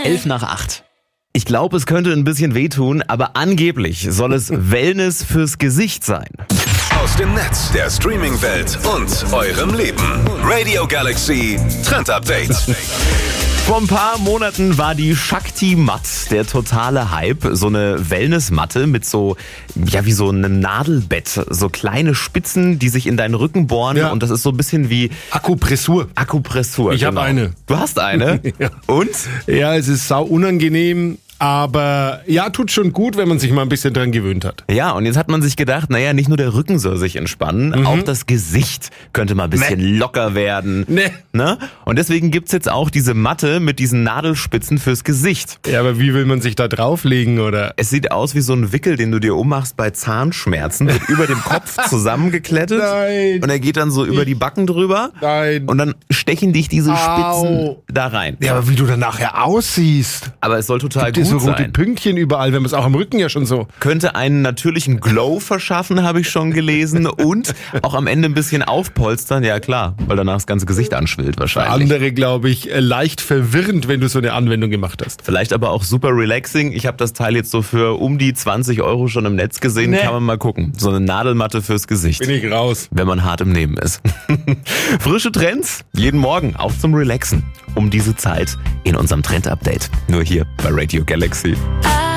11:11. Ich glaube, es könnte ein bisschen wehtun, aber angeblich soll es Wellness fürs Gesicht sein. Aus dem Netz, der Streaming-Welt und eurem Leben. Radio Galaxy Trend Update. Vor ein paar Monaten war die Shakti Matt der totale Hype. So eine Wellnessmatte mit so, ja, wie so einem Nadelbett. So kleine Spitzen, die sich in deinen Rücken bohren. Ja. Und das ist so ein bisschen wie Akupressur. Akupressur. Ich habe eine. Du hast eine? Ja. Und? Ja, es ist sau unangenehm, aber ja, tut schon gut, wenn man sich mal ein bisschen dran gewöhnt hat. Ja, und jetzt hat man sich gedacht, naja, nicht nur der Rücken soll sich entspannen, auch das Gesicht könnte mal ein bisschen locker werden. Nee. Ne? Und deswegen gibt's jetzt auch diese Matte mit diesen Nadelspitzen fürs Gesicht. Ja, aber wie will man sich da drauflegen, oder? Es sieht aus wie so ein Wickel, den du dir ummachst bei Zahnschmerzen, wird über dem Kopf zusammengeklettet. Nein. Und er geht dann so über die Backen drüber. Nein. Und dann stechen dich diese Spitzen Au. da rein. Ja, aber wie du dann nachher aussiehst. Aber es soll total Gibt es gut so rote sein. Pünktchen überall, wenn man es auch am Rücken ja schon so. Könnte einen natürlichen Glow verschaffen, habe ich schon gelesen. Und auch am Ende ein bisschen aufpolstern. Ja klar, weil danach das ganze Gesicht anschwillt wahrscheinlich. Andere, glaube ich, leicht verwirrend, wenn du so eine Anwendung gemacht hast. Vielleicht aber auch super relaxing. Ich habe das Teil jetzt so für um die 20 € schon im Netz gesehen. Nee. Kann man mal gucken. So eine Nadelmatte fürs Gesicht. Bin ich raus. Wenn man hart im Nehmen ist. Frische Trends, jeden Morgen, auch zum Relaxen. Um diese Zeit in unserem Trend-Update. Nur hier bei Radio Galaxy.